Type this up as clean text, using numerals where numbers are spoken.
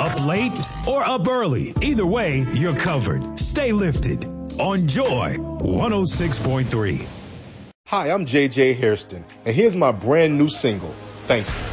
Up late or up early, either way, you're covered. Stay lifted on Joy 106.3. Hi, I'm JJ Hairston, and here's my brand new single, Thank You.